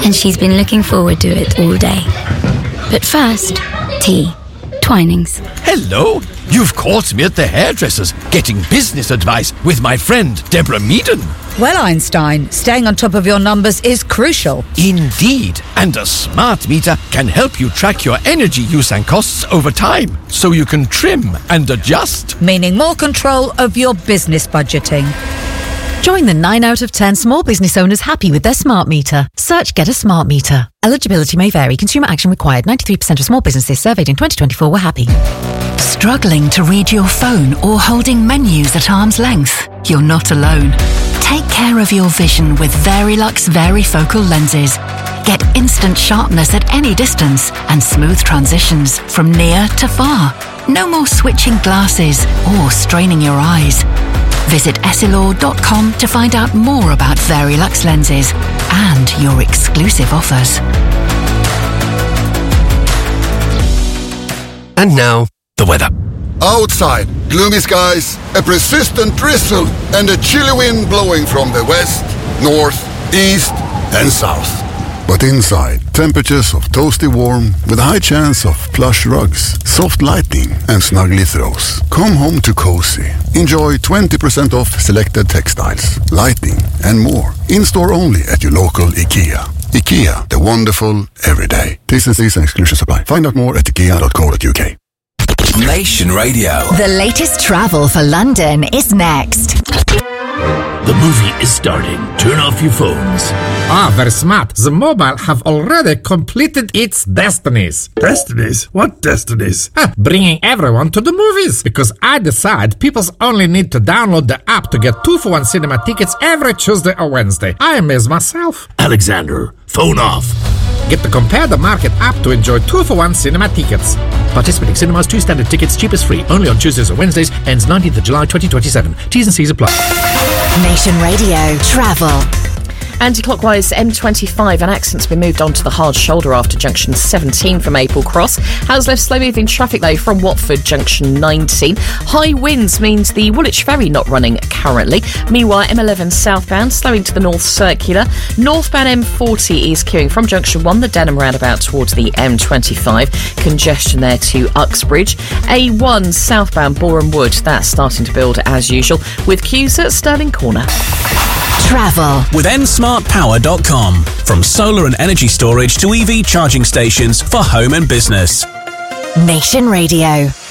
and she's been looking forward to it all day. But first, tea. Twinings. Hello! You've caught me at the hairdresser's getting business advice with my friend Deborah Meaden. Well, Einstein, staying on top of your numbers is crucial. Indeed, and a smart meter can help you track your energy use and costs over time, so you can trim and adjust. Meaning more control of your business budgeting. Join the 9 out of 10 small business owners happy with their smart meter. Search Get a Smart Meter. Eligibility may vary. Consumer action required. 93% of small businesses surveyed in 2024 were happy. Struggling to read your phone or holding menus at arm's length? You're not alone. Take care of your vision with Verilux Varifocal lenses. Get instant sharpness at any distance and smooth transitions from near to far. No more switching glasses or straining your eyes. Visit essilor.com to find out more about Verilux lenses and your exclusive offers. And now, the weather. Outside, gloomy skies, a persistent drizzle, and a chilly wind blowing from the west, north, east, and south. But inside, temperatures of toasty warm with a high chance of plush rugs, soft lighting, and snuggly throws. Come home to cozy. Enjoy 20% off selected textiles, lighting, and more. In-store only at your local IKEA. IKEA, the wonderful everyday. T&Cs and exclusions apply. Find out more at ikea.co.uk. Nation Radio. The latest travel for London is next. The movie is starting. Turn off your phones. Very smart. The mobile have already completed its destinies. Destinies? What destinies? Bringing everyone to the movies. Because I decide people only need to download the app to get 2-for-1 cinema tickets every Tuesday or Wednesday. I amaze myself. Alexander, phone off. Get the Compare the Market app to enjoy 2-for-1 cinema tickets. Participating cinemas, 2 standard tickets, cheapest free. Only on Tuesdays or Wednesdays. Ends 19th of July 2027. T's and C's apply. Nation Radio Travel. Anti-clockwise M25, an accident's been moved onto the hard shoulder after junction 17 from Maple Cross. Has left slow-moving traffic though from Watford junction 19. High winds means the Woolwich ferry not running currently. Meanwhile, M11 southbound slowing to the North Circular. Northbound M40 is queuing from junction 1, the Denham roundabout towards the M25. Congestion there to Uxbridge. A1 southbound Boreham Wood, that's starting to build as usual, with queues at Stirling Corner. Travel with nsmartpower.com. From solar and energy storage to EV charging stations for home and business. Nation Radio.